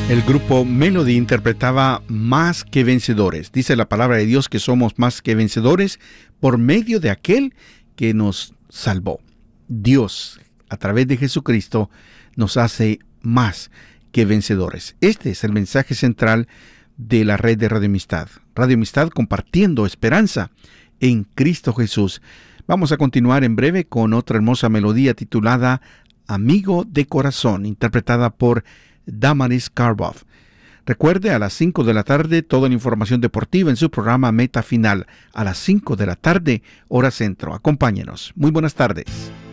El grupo Melody interpretaba Más que vencedores. Dice la palabra de Dios que somos más que vencedores por medio de aquel que nos salvó. Dios, a través de Jesucristo, nos hace más que vencedores. Este es el mensaje central de la red de Radio Amistad. Radio Amistad compartiendo esperanza en Cristo Jesús. Vamos a continuar en breve con otra hermosa melodía titulada Amigo de Corazón, interpretada por Damaris Karboff. Recuerde, a las 5 de la tarde, toda la información deportiva en su programa Meta Final. A las 5 de la tarde, hora centro. Acompáñenos. Muy buenas tardes.